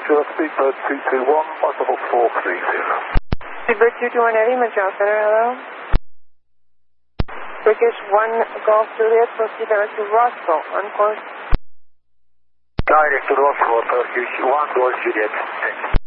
Roger, Speedbird 221, level 430. Speedbird 221 Eddie, Montreal Center, hello. Turkish 1 Golf Juliet, proceed direct to Roscoe, on course. Direct to Roscoe, Turkish 1 Golf Juliet.